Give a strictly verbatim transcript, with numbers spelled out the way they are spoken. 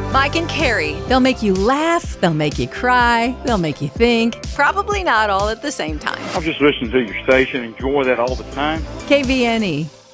Mike and Carrie. They'll make you laugh, they'll make you cry, they'll make you think. Probably not all at the same time. I'm just listening to your station. Enjoy that all the time. K V N E,